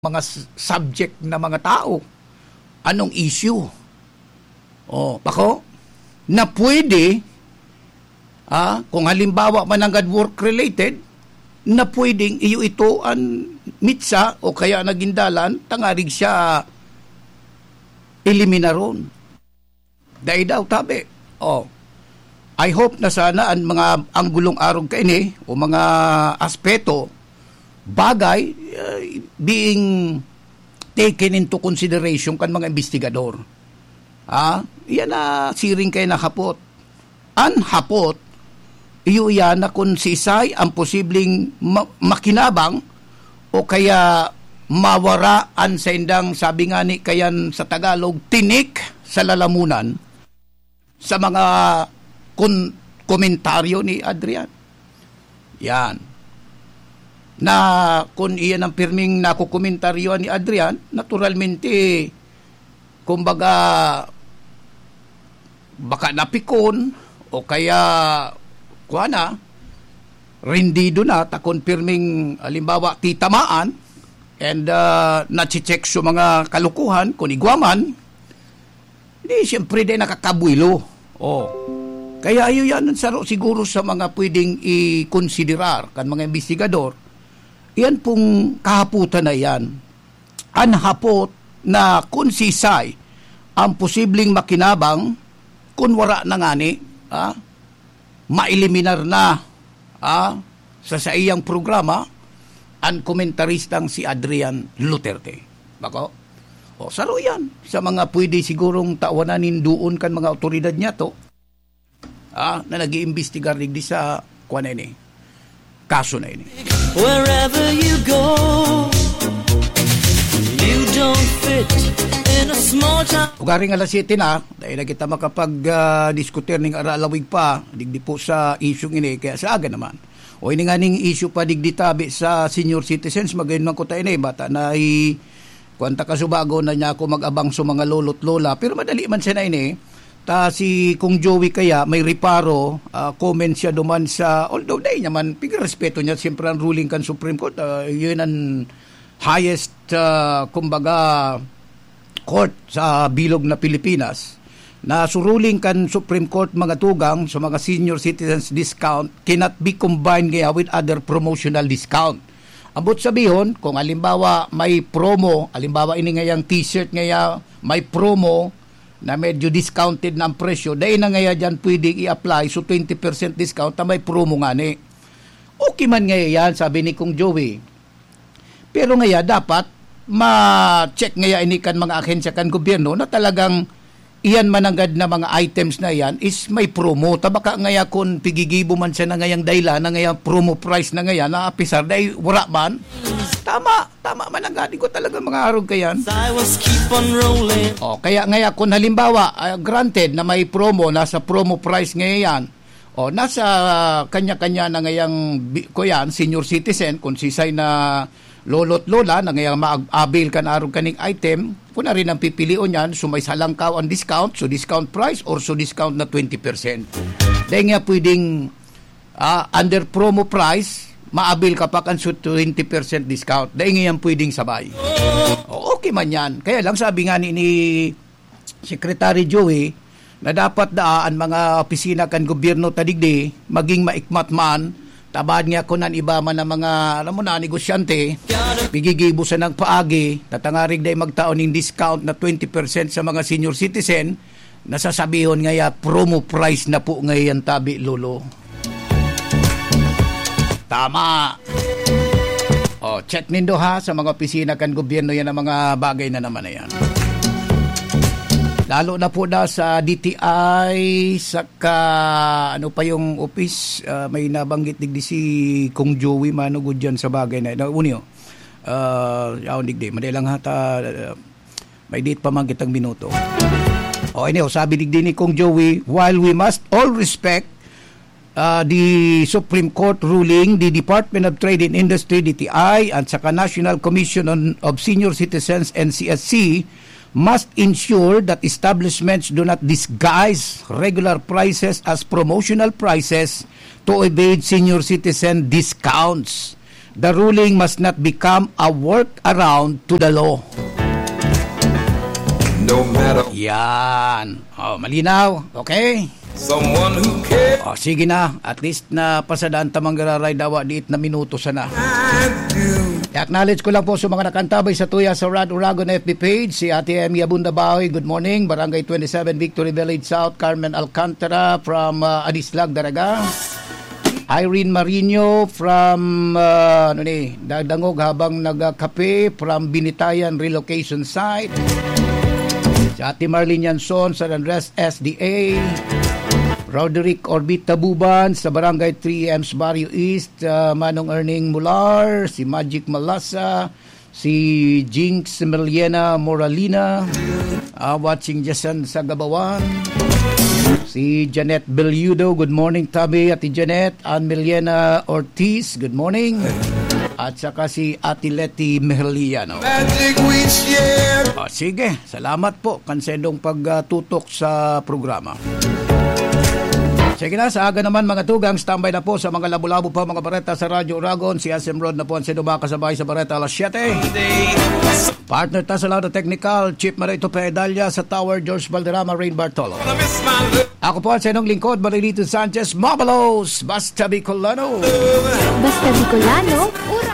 mga subject na mga tao. Anong issue? Bako, na pwede, kung halimbawa manangad work-related, na pwedeng iyo ito ang mitsa o kaya nagindalan, tangarig siya eliminaron. Dahil daw, tabi. I hope na sana ang mga anggulong arong kaini o mga aspeto, bagay, being taken into consideration kan mga investigador. Yan na siring kayo na hapot. An hapot, iyo yan na kung si Isay ang posibleng makinabang o kaya mawaraan sa indang, sabi nga ni kayan sa Tagalog, tinik sa lalamunan sa mga komentaryo ni Adrian. Yan. Na kung iyan ang pirming nakukomentaryo ni Adrian, naturalmente, kumbaga, baka napikon o kaya kuana rendido na takon pirming halimbawa titamaan and nachicheck so mga kalukuhan kung igwaman di siyempre din nakakabwilo. Kaya ayo yan siguro sa mga pwedeng i-konsiderar kan mga investigador. Yan pong kahaputan na yan. Anhapot na kung si Isay ang posibleng makinabang kung wala na ngani, maeliminar na sa iyang programa ang komentaristang si Adrian Duterte. Bako? Saro yan sa mga pwede sigurong tawananin doon kan mga otoridad niya to na nag-iimbestigar digdi sa kuwan ini, kaso na ini. Wherever you go, you don't fit in a small town. Ugaring alas 7 na, dahil na kita makapag-diskutir ng aralawig pa, digdi po sa isyong ini, kaya sa aga naman. O ini nga ning issue pa digdi tabi sa senior citizens, magayon man ko tayo na bata na kuwanta kasubago na niya ako mag-abang sa mga lolo't lola, pero madali man siya na ini. Si Kung Joey kaya may reparo, comment siya duman sa, although dahil naman, respeto niya, siyempre ang ruling kan Supreme Court, yun ang highest, kumbaga, court sa bilog na Pilipinas, na suruling kan Supreme Court mga tugang sa mga senior citizens discount cannot be combined kaya with other promotional discount. Ambot sabihon, kung halimbawa may promo, halimbawa ini ngayang t-shirt ngaya may promo, na medyo discounted ng presyo, dahil na ngaya dyan pwedeng i-apply, so 20% discount na may promo nga ni. Okay man ngaya yan, sabi ni Kung Joey. Pero ngaya dapat ma-check ngaya ini kan mga ahensya kan gobyerno na talagang iyan manangad na mga items na yan is may promo. Tabaka ngaya kung pigigibo man siya na ngayang dayla, na ngayang promo price na ngaya, na apisar, dahil wala man. Tama man ang gadi ko talaga mga arog kayan. Kaya ngaya kung halimbawa, granted na may promo, nasa promo price ngayon, nasa kanya-kanya na ngayang kuyan, senior citizen, kung sisay na lolo't lola, na ngayang ma-avail ka na arog kaning item, kung na rin ang pipilion yan, so may salangkaw ang discount, so discount price, or so discount na 20%. Dahil nga pwedeng under promo price, maabil ka pa kan 20% discount. Dahil ngayon pwedeng sabay. Okay man yan. Kaya lang sabi nga ni Secretary Joey na dapat daan mga opisina kan gobyerno tadigdi maging maikmat man, tabad nga kunan iba man na mga alam mo na negosyante bigigibo sa ng paagi tatangarig day magtaon ng discount na 20% sa mga senior citizen, nasasabihon ngaya promo price na po ngayon tabi lolo. Tama. Check nindo ha sa mga opisina kan gobyerno yan ang mga bagay na naman na yan. Lalo na po na sa DTI, saka ano pa yung office, may nabanggit digdi si Kung Joey manugod dyan sa bagay na. Unyo, yaon digdi, madalang hata, may date pa man kitang minuto. Sabi digdi ni Kung Joey, while we must all respect the Supreme Court ruling, the Department of Trade and Industry, DTI, at saka National Commission of Senior Citizens, NCSC, must ensure that establishments do not disguise regular prices as promotional prices to evade senior citizen discounts. The ruling must not become a workaround to the law. No matter Yan. Malinaw. Okay? someone who cares, Sige na. At least na pasadaan tamang gararay dawa diit na minuto sana. I do. I-acknowledge ko lang po sa mga nakantabay sa Tuya sa Rad Uragon FB page. Si Ate Emmy Abunda Bahoy, good morning. Barangay 27, Victory Village South. Carmen Alcantara from Adislag, Daraga. Irene Marino from Dagdangog habang nagkape from Binitayan Relocation Site. Si Ate Marlene Yanson sa Andres SDA. Roderick Orbita Buban sa Barangay 3Ms Barrio East, Manong Erning Mular, si Magic Malasa, si Jinx Meliana Moralina, watching Jason sa Gabawan, si Janet Belyudo, good morning Tabi, Ate Janet, Ann Meliana Ortiz, good morning, at saka si Ate Leti Mejeliano. Magic we share. Sige, salamat po kansendong pagtutok sa programa. Sige na, sa aga naman mga tugang, standby na po sa mga labo-labo pa mga bareta sa Radyo Uragon. Si SM Rod na po ang sinubakasabay sa bareta alas 7. Partner ta sa Lauda Technical, Chief Marito Pedalya sa Tower, George Valderrama, Rain Bartolo. Ako po ang sinong lingkod, Marilito Sanchez, Mabalos, Basta Bicolano. Basta Bicolano,